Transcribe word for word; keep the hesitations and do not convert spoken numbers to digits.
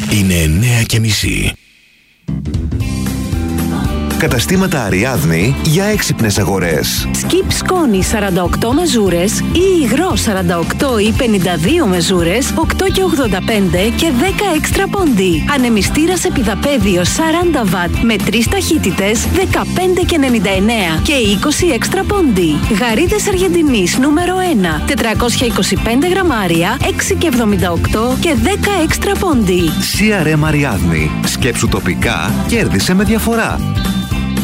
Είναι εννέα και μισή. Καταστήματα Αριάδνη για έξυπνες αγορές. Σκιπ σκόνη σαράντα οκτώ μεζούρες ή υγρό σαράντα οκτώ ή πενήντα δύο μεζούρες, οκτώ και ογδόντα πέντε και δέκα έξτρα πόντι. Ανεμιστήρας επιδαπέδιο σαράντα βατ με τρεις ταχύτητες, δεκαπέντε και ενενήντα εννέα και είκοσι έξτρα πόντι. Γαρίδες Αργεντινής νούμερο ένα, τετρακόσια είκοσι πέντε γραμμάρια, έξι και εβδομήντα οκτώ και δέκα έξτρα πόντι. σι αρ εμ Αριάδνη. Σκέψου τοπικά, κέρδισε με διαφορά.